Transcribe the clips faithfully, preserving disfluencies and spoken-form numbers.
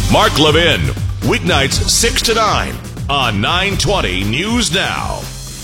Mark Levin, weeknights six to nine on nine twenty News Now.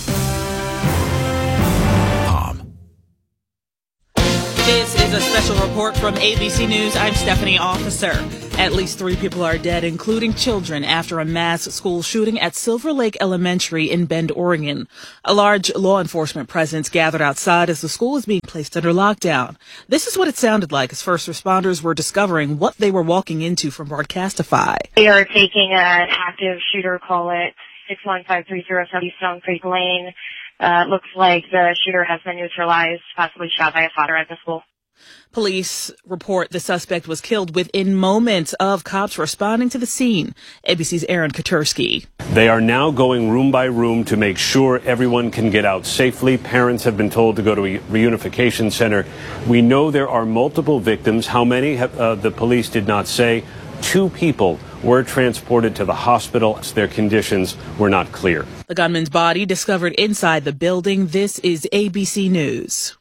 This is a special report from A B C News. I'm Stephanie Officer. At least three people are dead, including children, after a mass school shooting at Silver Lake Elementary in Bend, Oregon. A large law enforcement presence gathered outside as the school was being placed under lockdown. This is what it sounded like as first responders were discovering what they were walking into from Broadcastify. We are taking an active shooter call at six one five three zero seven Stone Creek Lane. Uh, looks like the shooter has been neutralized, possibly shot by a father at the school. Police report the suspect was killed within moments of cops responding to the scene. A B C's Aaron Katursky. They are now going room by room to make sure everyone can get out safely. Parents have been told to go to a reunification center. We know there are multiple victims. How many have, uh, the police did not say. Two people were transported to the hospital. Their conditions were not clear. The gunman's body discovered inside the building. This is A B C News.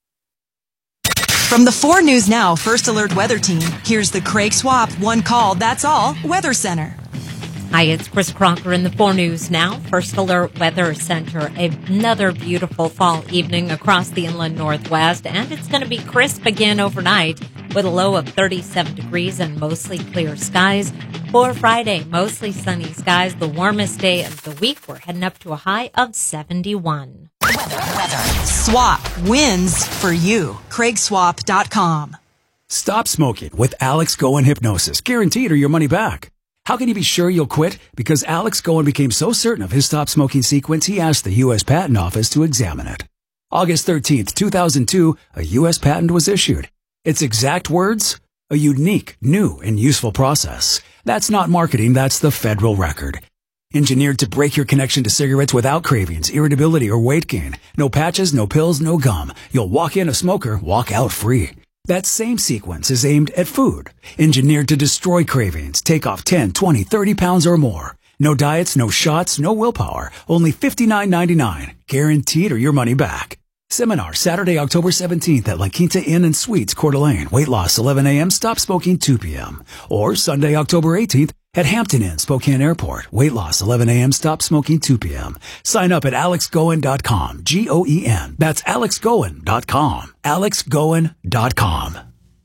From the four News Now First Alert Weather Team, here's the Craig Swap One Call, That's All Weather Center. Hi, it's Chris Crocker in the four News Now First Alert Weather Center. Another beautiful fall evening across the inland northwest, and it's going to be crisp again overnight with a low of thirty-seven degrees and mostly clear skies. For Friday, mostly sunny skies, the warmest day of the week. We're heading up to a high of seventy-one. Weather, weather. Swap wins for you. Craig Swap dot com. Stop smoking with Alex Goen Hypnosis, guaranteed or your money back. How can you be sure you'll quit? Because Alex Goen became so certain of his stop smoking sequence, he asked the U S Patent Office to examine it. August thirteenth, two thousand two, a U S patent was issued. Its exact words? A unique, new, and useful process. That's not marketing, that's the federal record. Engineered to break your connection to cigarettes without cravings, irritability, or weight gain. No patches, no pills, no gum. You'll walk in a smoker, walk out free. That same sequence is aimed at food. Engineered to destroy cravings, take off ten, twenty, thirty pounds or more. No diets, no shots, no willpower. Only fifty-nine ninety-nine. Guaranteed or your money back. Seminar Saturday, October seventeenth at La Quinta Inn and Suites, Coeur d'Alene. Weight loss eleven a.m., stop smoking two p.m. Or Sunday, October eighteenth at Hampton Inn, Spokane Airport. Weight loss eleven a.m., stop smoking two p.m. Sign up at alex goen dot com. G O E N. That's alex goen dot com. alex goen dot com.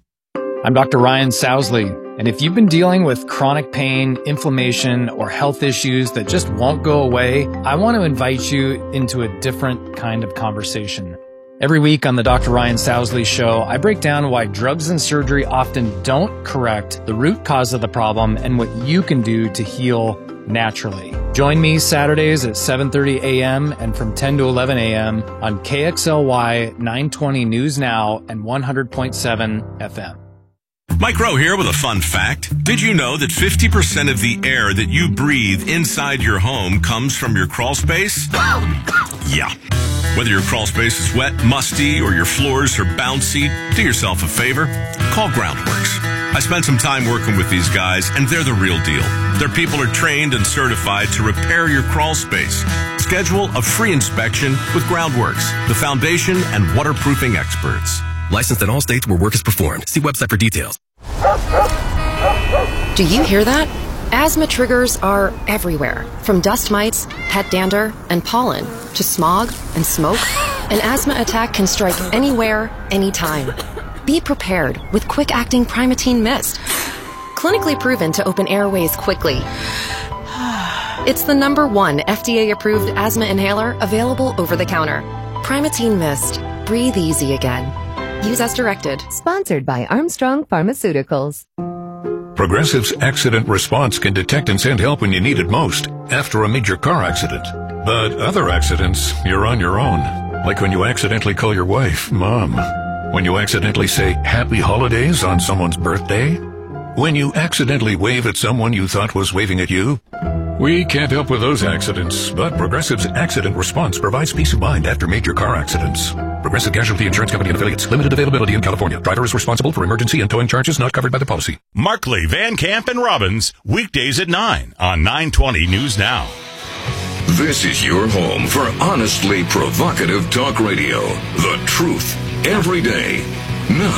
I'm Doctor Ryan Sousley, and if you've been dealing with chronic pain, inflammation, or health issues that just won't go away, I want to invite you into a different kind of conversation. Every week on the Doctor Ryan Sousley Show, I break down why drugs and surgery often don't correct the root cause of the problem and what you can do to heal naturally. Join me Saturdays at seven thirty a.m. and from ten to eleven a.m. on K X L Y nine twenty News Now and one hundred point seven F M. Mike Rowe here with a fun fact. Did you know that fifty percent of the air that you breathe inside your home comes from your crawl space? Yeah. Whether your crawl space is wet, musty, or your floors are bouncy, do yourself a favor. Call Groundworks. I spent some time working with these guys, and they're the real deal. Their people are trained and certified to repair your crawl space. Schedule a free inspection with Groundworks, the foundation and waterproofing experts. Licensed in all states where work is performed. See website for details. Do you hear that? Asthma triggers are everywhere, from dust mites, pet dander, and pollen, to smog and smoke. An asthma attack can strike anywhere, anytime. Be prepared with quick-acting Primatene Mist. Clinically proven to open airways quickly. It's the number one F D A-approved asthma inhaler available over the counter. Primatene Mist. Breathe easy again. Use as directed. Sponsored by Armstrong Pharmaceuticals. Progressive's accident response can detect and send help when you need it most, after a major car accident. But other accidents, you're on your own. Like when you accidentally call your wife Mom. When you accidentally say Happy Holidays on someone's birthday. When you accidentally wave at someone you thought was waving at you. We can't help with those accidents, but Progressive's accident response provides peace of mind after major car accidents. Progressive Casualty Insurance Company and affiliates. Limited availability in California. Driver is responsible for emergency and towing charges not covered by the policy. Markley, Van Camp, and Robbins, weekdays at nine on nine twenty News Now. This is your home for honestly provocative talk radio. The truth, every day. Now,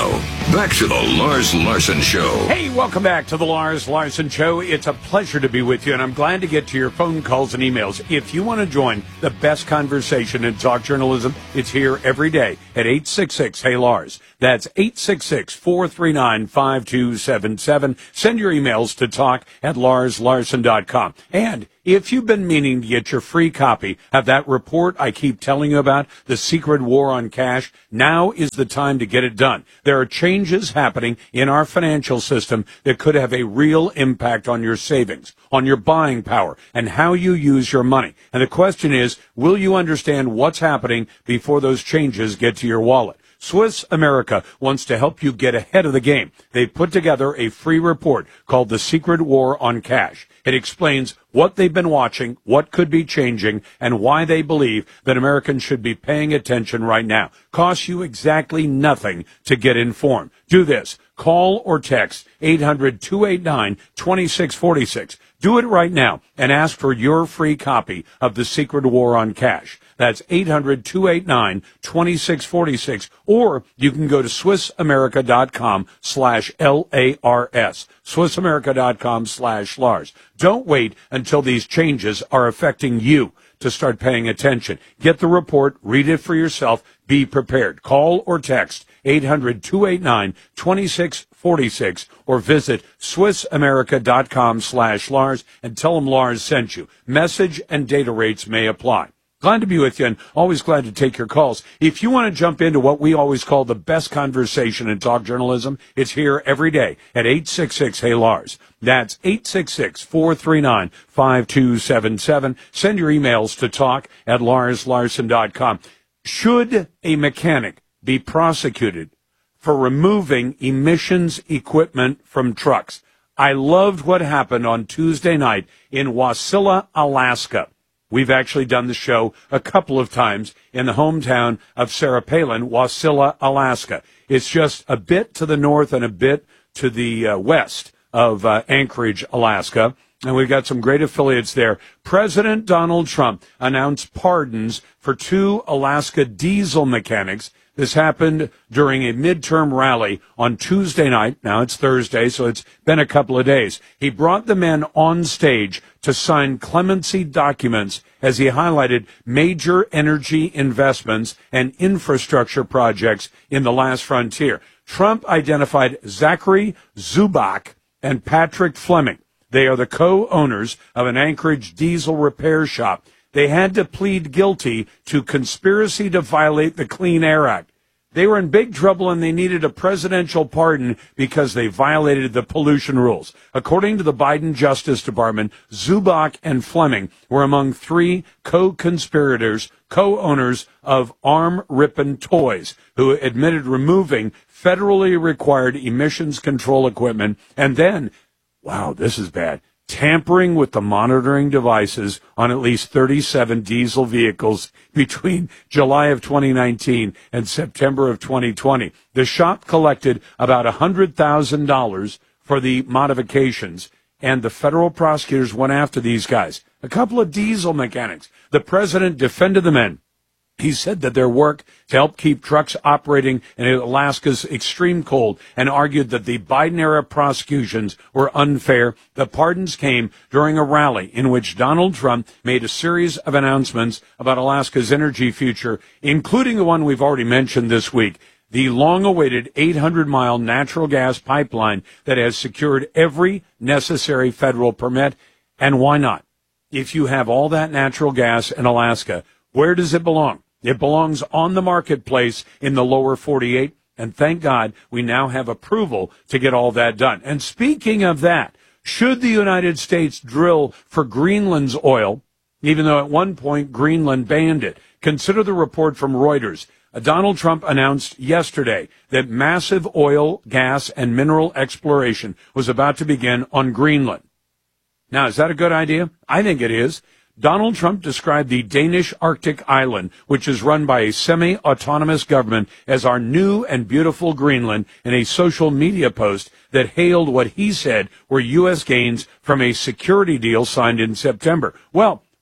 Back to the Lars Larson Show. Hey, welcome back to the Lars Larson Show. It's a pleasure to be with you, and I'm glad to get to your phone calls and emails. If you want to join the best conversation in talk journalism, it's here every day at eight six six, hey Lars. That's eight six six, four three nine, five two seven seven. Send your emails to talk at lars larson dot com. And if you've been meaning to get your free copy of that report I keep telling you about, The Secret War on Cash, now is the time to get it done. There are changes happening in our financial system that could have a real impact on your savings, on your buying power, and how you use your money. And the question is, will you understand what's happening before those changes get to your wallet? Swiss America wants to help you get ahead of the game. They've put together a free report called The Secret War on Cash. It explains what they've been watching, what could be changing, and why they believe that Americans should be paying attention right now. Costs you exactly nothing to get informed. Do this. Call or text eight hundred, two eight nine, two six four six. Do it right now and ask for your free copy of The Secret War on Cash. That's eight hundred, two eight nine, two six four six. Or you can go to swiss america dot com slash L A R S. swiss america dot com slash Lars. Don't wait until these changes are affecting you to start paying attention. Get the report, read it for yourself, be prepared. Call or text eight hundred, two eight nine, two six four six or visit swiss america dot com slash Lars and tell them Lars sent you. Message and data rates may apply. Glad to be with you and always glad to take your calls. If you want to jump into what we always call the best conversation in talk journalism, it's here every day at eight six six, hey Lars. That's eight six six, four three nine, five two seven seven. Send your emails to talk at lars larson dot com. Should a mechanic be prosecuted for removing emissions equipment from trucks? I loved what happened on Tuesday night in Wasilla, Alaska. We've actually done the show a couple of times in the hometown of Sarah Palin, Wasilla, Alaska. It's just a bit to the north and a bit to the uh, west of uh, Anchorage, Alaska. And we've got some great affiliates there. President Donald Trump announced pardons for two Alaska diesel mechanics. This happened during a midterm rally on Tuesday night. Now it's Thursday, so it's been a couple of days. He brought the men on stage to sign clemency documents as he highlighted major energy investments and infrastructure projects in the last frontier. Trump identified Zachary Zubak and Patrick Fleming. They are the co-owners of an Anchorage diesel repair shop. They had to plead guilty to conspiracy to violate the Clean Air Act. They were in big trouble and they needed a presidential pardon because they violated the pollution rules. According to the Biden Justice Department, Zubak and Fleming were among three co-conspirators, co-owners of Arm Rippin' Toys, who admitted removing federally required emissions control equipment and then, wow, this is bad, tampering with the monitoring devices on at least thirty-seven diesel vehicles between July of twenty nineteen and September of twenty twenty. The shop collected about one hundred thousand dollars for the modifications, and the federal prosecutors went after these guys, a couple of diesel mechanics. The president defended the men. He said that their work to help keep trucks operating in Alaska's extreme cold and argued that the Biden-era prosecutions were unfair. The pardons came during a rally in which Donald Trump made a series of announcements about Alaska's energy future, including the one we've already mentioned this week, the long-awaited eight hundred mile natural gas pipeline that has secured every necessary federal permit. And why not? If you have all that natural gas in Alaska, where does it belong? It belongs on the marketplace in the lower forty-eight, and thank God we now have approval to get all that done. And speaking of that, should the United States drill for Greenland's oil, even though at one point Greenland banned it? Consider the report from Reuters. Donald Trump announced yesterday that massive oil, gas, and mineral exploration was about to begin on Greenland. Now, is that a good idea? I think it is. Donald Trump described the Danish Arctic island, which is run by a semi-autonomous government, as our new and beautiful Greenland in a social media post that hailed what he said were U S gains from a security deal signed in September. Well,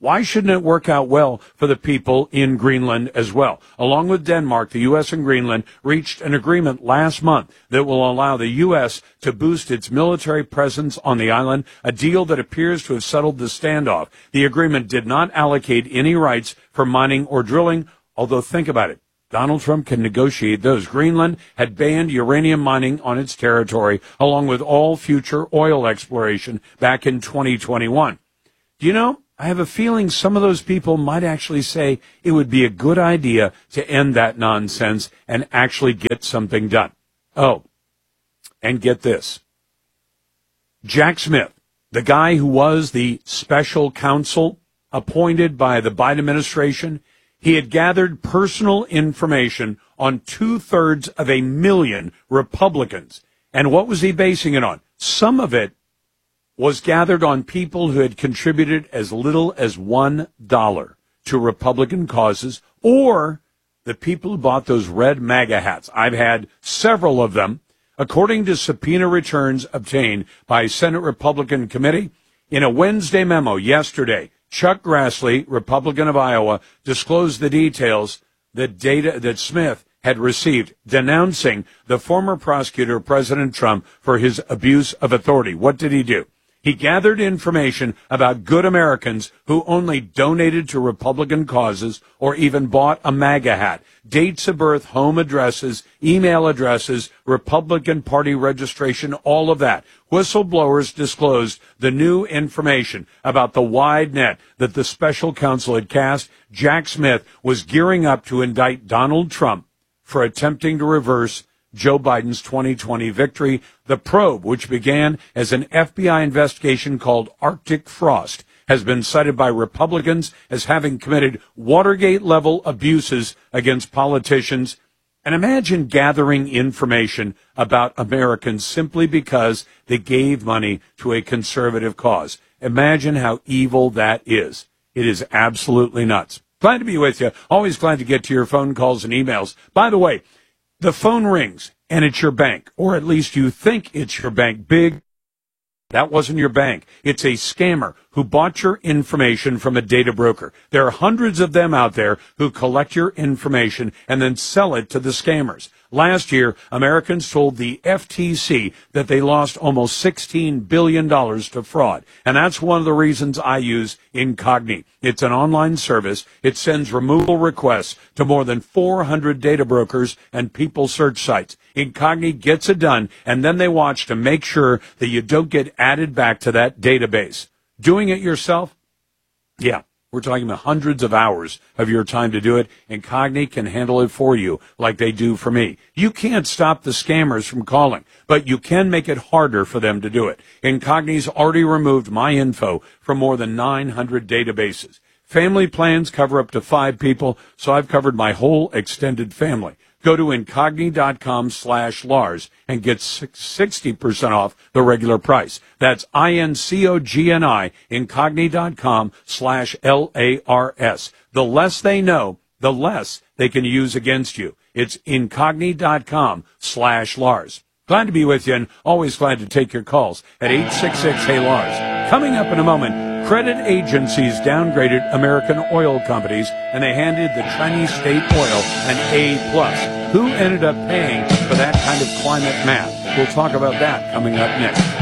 Why shouldn't it work out well for the people in Greenland as well? Along with Denmark, the U S and Greenland reached an agreement last month that will allow the U S to boost its military presence on the island, a deal that appears to have settled the standoff. The agreement did not allocate any rights for mining or drilling, although think about it. Donald Trump can negotiate those. Greenland had banned uranium mining on its territory, along with all future oil exploration back in twenty twenty-one. Do you know? I have a feeling some of those people might actually say it would be a good idea to end that nonsense and actually get something done. Oh, and get this. Jack Smith, the guy who was the special counsel appointed by the Biden administration, he had gathered personal information on two-thirds of a million Republicans. And what was he basing it on? Some of it was gathered on people who had contributed as little as one dollar to Republican causes, or the people who bought those red MAGA hats. I've had several of them. According to subpoena returns obtained by Senate Republican Committee, in a Wednesday memo yesterday, Chuck Grassley, Republican of Iowa, disclosed the details that data that Smith had received, denouncing the former prosecutor, President Trump, for his abuse of authority. What did he do? He gathered information about good Americans who only donated to Republican causes or even bought a MAGA hat, dates of birth, home addresses, email addresses, Republican Party registration, all of that. Whistleblowers disclosed the new information about the wide net that the special counsel had cast. Jack Smith was gearing up to indict Donald Trump for attempting to reverse Joe Biden's twenty twenty victory. The probe, which began as an F B I investigation called Arctic Frost, has been cited by Republicans as having committed Watergate-level abuses against politicians. And imagine gathering information about Americans simply because they gave money to a conservative cause. Imagine how evil that is. It is absolutely nuts. Glad to be with you. Always glad to get to your phone calls and emails. By the way, the phone rings, and it's your bank, or at least you think it's your bank. Big. That wasn't your bank. It's a scammer who bought your information from a data broker. There are hundreds of them out there who collect your information and then sell it to the scammers. Last year, Americans told the F T C that they lost almost sixteen billion dollars to fraud. And that's one of the reasons I use Incogni. It's an online service. It sends removal requests to more than four hundred data brokers and people search sites. Incogni gets it done, and then they watch to make sure that you don't get added back to that database. Doing it yourself? Yeah. We're talking about hundreds of hours of your time to do it. Incogni can handle it for you like they do for me. You can't stop the scammers from calling, but you can make it harder for them to do it. Incogni's already removed my info from more than nine hundred databases. Family plans cover up to five people, so I've covered my whole extended family. Go to Incogni.com slash Lars and get sixty percent off the regular price. That's I-N-C-O-G-N-I, Incogni.com slash L-A-R-S. The less they know, the less they can use against you. It's Incogni.com slash Lars. Glad to be with you and always glad to take your calls at eight six six, hey Lars. Coming up in a moment, credit agencies downgraded American oil companies and they handed the Chinese state oil an A plus. Who ended up paying for that kind of climate math? We'll talk about that coming up next.